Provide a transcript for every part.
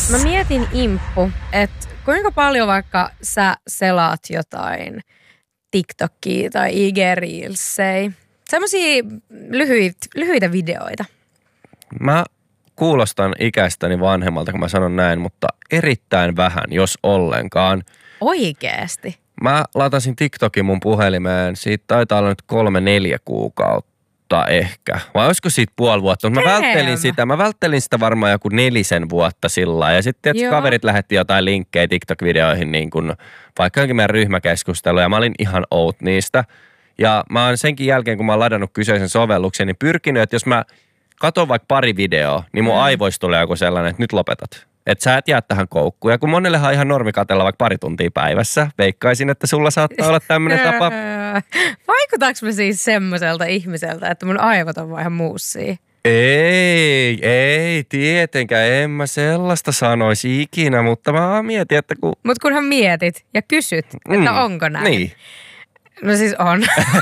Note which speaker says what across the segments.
Speaker 1: Mä mietin Imppu, että kuinka paljon vaikka sä selaat jotain TikTokia tai IG-reelsejä, semmosia lyhyitä videoita.
Speaker 2: Mä kuulostan ikäistäni vanhemmalta, kun mä sanon näin, mutta erittäin vähän, jos ollenkaan.
Speaker 1: Oikeesti?
Speaker 2: Mä latasin TikTokin mun puhelimeen, siitä taitaa olla nyt 3-4 kuukautta ehkä. Vai olisiko siitä puoli vuotta? Mä välttelin sitä varmaan joku 4 vuotta sillä ja sitten kaverit lähetti jotain linkkejä TikTok-videoihin niin kuin vaikka jonkin meidän ryhmäkeskustelua ja mä olin ihan out niistä. Ja mä oon senkin jälkeen, kun mä oon ladannut kyseisen sovelluksen, niin pyrkinyt, että jos mä katon vaikka pari videoa, niin mun aivoista tulee joku sellainen, että nyt lopetat. Että sä et jää tähän koukkuun. Ja kun monellehan on ihan normi katsella vaikka pari tuntia päivässä, veikkaisin, että sulla saattaa olla tämmöinen tapa.
Speaker 1: Vaikutaanko mä siis semmoiselta ihmiseltä, että mun aivot on vaan ihan muussia?
Speaker 2: Ei, tietenkään, en mä sellaista sanoisi ikinä, mutta mä mietin, että kun...
Speaker 1: Mut kunhan mietit ja kysyt, että onko näin.
Speaker 2: Niin.
Speaker 1: No siis on.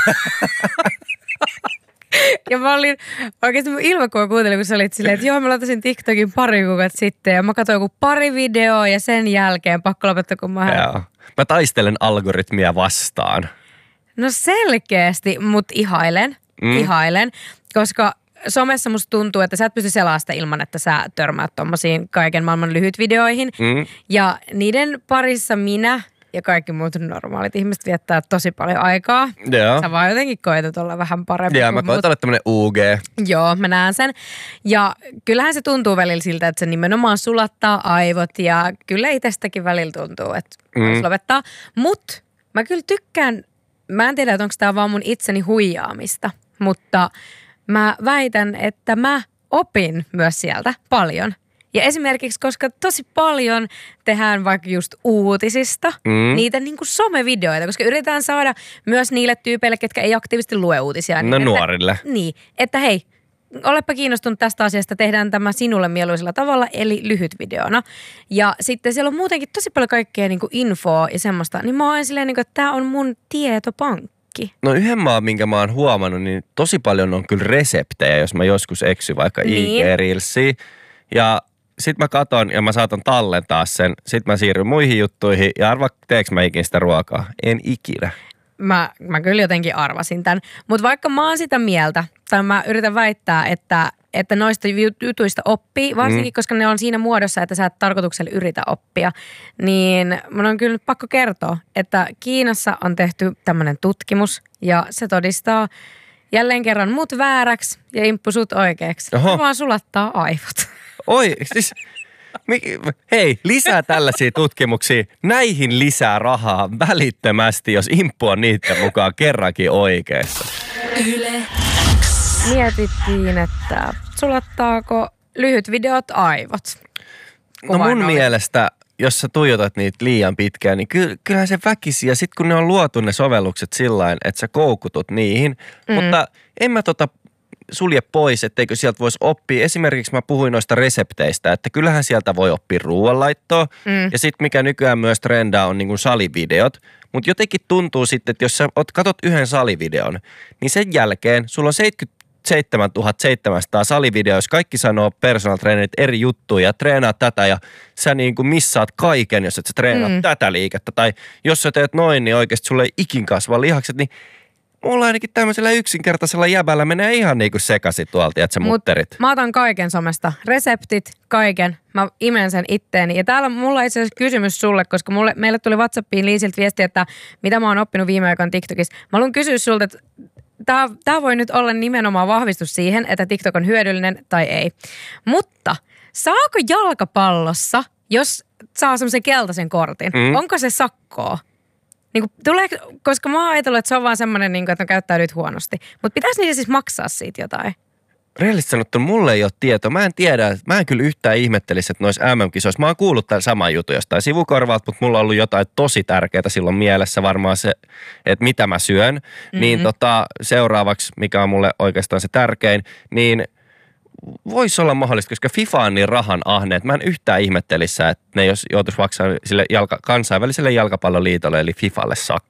Speaker 1: Ja mä olin, oikeasti mun ilmakuva kuuntelin, kun sä olit silleen, että joo, mä latasin TikTokin pari kuukautta sitten ja mä katsoin joku pari videoa ja sen jälkeen pakko lopettaa, kun
Speaker 2: Joo. Mä taistelen algoritmia vastaan.
Speaker 1: No selkeästi, mut ihailen, koska somessa musta tuntuu, että sä et pysty selaamaan sitä ilman, että sä törmäät tommosiin kaiken maailman lyhyt videoihin. Ja niiden parissa minä ja kaikki muut normaalit ihmiset viettää tosi paljon aikaa.
Speaker 2: Joo.
Speaker 1: Sä vaan jotenkin koetat olla vähän parempi.
Speaker 2: Joo, mä koetan olla tämmönen UG. Joo,
Speaker 1: mä näen sen. Ja kyllähän se tuntuu välillä siltä, että se nimenomaan sulattaa aivot ja kyllä itsestäkin välillä tuntuu, että voisi lopettaa. Mut mä kyllä tykkään, mä en tiedä, että onko tää vaan mun itseni huijaamista, mutta mä väitän, että mä opin myös sieltä paljon. Ja esimerkiksi, koska tosi paljon tehdään vaikka just uutisista, niitä niin kuin somevideoita, koska yritetään saada myös niille tyypeille, ketkä ei aktiivisesti lue uutisia.
Speaker 2: No niin, nuorille.
Speaker 1: Niin, että hei, olepa kiinnostunut tästä asiasta, tehdään tämä sinulle mieluisella tavalla, eli lyhyt videona. Ja sitten siellä on muutenkin tosi paljon kaikkea niin kuin infoa ja semmoista, niin mä oon silleen, niin kuin, että tää on mun tietopankki.
Speaker 2: No yhden minkä mä oon huomannut, niin tosi paljon on kyllä reseptejä, jos mä joskus eksyn vaikka IG-reelsiin. Ja sit mä katon ja mä saatan tallentaa sen. Sit mä siirryn muihin juttuihin ja arvaa, teekö mä ikinä sitä ruokaa? En ikinä.
Speaker 1: Mä kyllä jotenkin arvasin tämän. Mutta vaikka mä oon sitä mieltä, tai mä yritän väittää, että noista jutuista oppii, varsinkin koska ne on siinä muodossa, että sä et tarkoituksella yritä oppia, niin mun on kyllä pakko kertoa, että Kiinassa on tehty tämmöinen tutkimus ja se todistaa jälleen kerran mut vääräksi ja Imppu sut oikeaksi. Se vaan sulattaa aivot.
Speaker 2: Oi, siis hei, lisää tällaisia tutkimuksia. Näihin lisää rahaa välittömästi, jos Imppu on niiden mukaan kerrankin oikeassa.
Speaker 1: Yle. Mietittiin, että sulattaako lyhyt videot aivot?
Speaker 2: No mun mielestä, jos sä tuijotat niitä liian pitkään, niin kyllähän se väkisi. Ja sit kun ne on luotu ne sovellukset sillain, että sä koukutut niihin. Mutta en mä sulje pois, etteikö sieltä voisi oppia. Esimerkiksi mä puhuin noista resepteistä, että kyllähän sieltä voi oppia ruoanlaittoa. Ja sitten mikä nykyään myös trendaa on niin kuin salivideot. Mutta jotenkin tuntuu sitten, että jos sä katot yhden salivideon, niin sen jälkeen sulla on 77 700 salivideoa, jos kaikki sanoo personal trainerit eri juttuja ja treenaa tätä ja sä niin kuin missaat kaiken, jos et sä treenaa tätä liikettä. Tai jos sä teet noin, niin oikeasti sulle ei ikin kasva lihakset, niin mulla ainakin tämmöisellä yksinkertaisella jäbällä menee ihan niinku sekaisin tuolta, että sä mutterit.
Speaker 1: Mä otan kaiken somesta. Reseptit, kaiken. Mä imen sen itteeni. Ja täällä mulla on itse asiassa kysymys sulle, koska meille tuli WhatsAppiin Liisiltä viesti, että mitä mä oon oppinut viime aikoina TikTokissa. Mä haluan kysyä sulta, että tää voi nyt olla nimenomaan vahvistus siihen, että TikTok on hyödyllinen tai ei. Mutta saako jalkapallossa, jos saa semmoisen keltaisen kortin, onko se sakkoa? Niin koska mä oon ajatellut, että se on vaan semmoinen, että on käyttäydyt huonosti. Mutta pitäisi niitä siis maksaa siitä jotain?
Speaker 2: Rehellisesti sanottuna, mulle ei ole tietoa. Mä en tiedä, mä en kyllä yhtään ihmettelisi, että noissa MM-kisoissa. Mä oon kuullut tämän saman jutun jostain sivukorvalta, mutta mulla on ollut jotain tosi tärkeää silloin mielessä. Varmaan se, että mitä mä syön. Niin seuraavaksi, mikä on mulle oikeastaan se tärkein, niin voisi olla mahdollista, koska FIFA on niin rahan ahne, että mä en yhtään ihmettelisi, että ne jos joutuisi maksamaan sille kansainväliselle jalkapalloliitolle eli FIFalle sakkoja.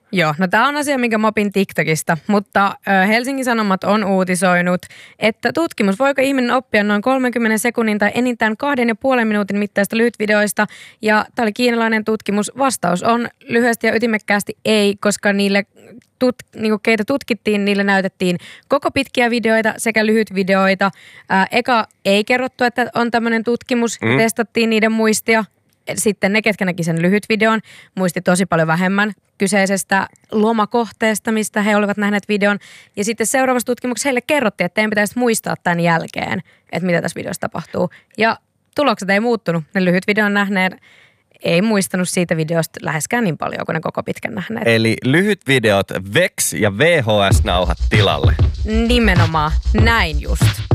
Speaker 1: Joo, no tämä on asia, minkä mä opin TikTokista, mutta Helsingin Sanomat on uutisoinut, että tutkimus, voiko ihminen oppia noin 30 sekunnin tai enintään 2,5 minuutin mittaista lyhytvideoista, ja tämä oli kiinalainen tutkimus. Vastaus on lyhyesti ja ytimekkäästi ei, koska niille keitä tutkittiin, niille näytettiin koko pitkiä videoita sekä lyhytvideoita. Eka ei kerrottu, että on tämmöinen tutkimus, testattiin niiden muistia. Sitten ne, ketkä näki sen lyhyt videon, muisti tosi paljon vähemmän kyseisestä lomakohteesta, mistä he olivat nähneet videon. Ja sitten seuraavassa tutkimuksessa heille kerrottiin, että teidän pitäisi muistaa tämän jälkeen, että mitä tässä videossa tapahtuu. Ja tulokset ei muuttunut. Ne lyhyt videon nähneet ei muistanut siitä videosta läheskään niin paljon kuin ne koko pitkän nähneet.
Speaker 2: Eli lyhyt videot, VEX ja VHS-nauhat tilalle.
Speaker 1: Nimenomaan, näin just.